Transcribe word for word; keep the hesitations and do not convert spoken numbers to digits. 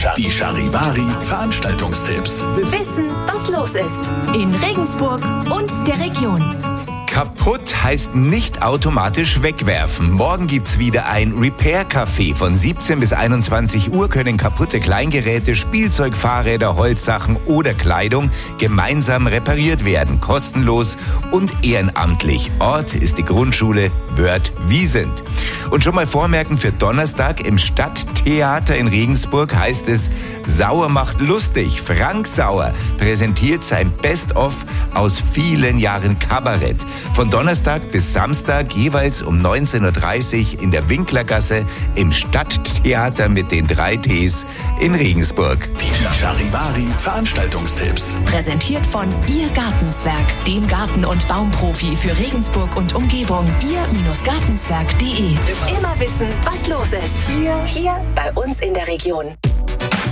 Die Charivari Veranstaltungstipps. Wissen, was los ist. In Regensburg und der Region. Kaputt heißt nicht automatisch wegwerfen. Morgen gibt's wieder ein Repair-Café. Von siebzehn bis einundzwanzig Uhr können kaputte Kleingeräte, Spielzeug, Fahrräder, Holzsachen oder Kleidung gemeinsam repariert werden. Kostenlos und ehrenamtlich. Ort ist die Grundschule Wörth-Wiesent. Und schon mal vormerken für Donnerstag im Stadttheater in Regensburg heißt es: Sauer macht lustig. Frank Sauer präsentiert sein Best-of aus vielen Jahren Kabarett. Von Donnerstag bis Samstag jeweils um neunzehn Uhr dreißig in der Winklergasse im Stadttheater mit den drei Ts in Regensburg. Die Charivari Veranstaltungstipps. Präsentiert von Ihr Gartenzwerg, dem Garten- und Baumprofi für Regensburg und Umgebung. Ihr-Gartenzwerg punkt de. Immer wissen, was los ist. Hier, hier bei uns in der Region.